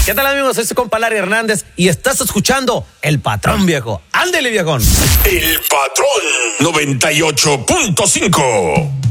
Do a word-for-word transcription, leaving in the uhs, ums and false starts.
¿Qué tal, amigos? Soy su compa Larry Hernández y estás escuchando El Patrón, viejo. Ándele, viejón. El Patrón noventa y ocho punto cinco.